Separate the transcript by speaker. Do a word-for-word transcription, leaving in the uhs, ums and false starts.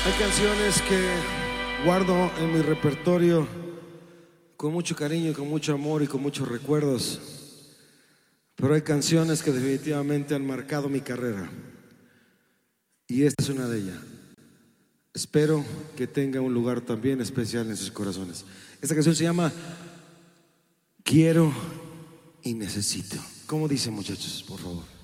Speaker 1: Hay canciones que guardo en mi repertorio con mucho cariño, con mucho amor y con muchos recuerdos. Pero hay canciones que definitivamente han marcado mi carrera. Y esta es una de ellas. Espero que tenga un lugar también especial en sus corazones. Esta canción se llama Quiero y Necesito. ¿Cómo dicen, muchachos? Por favor.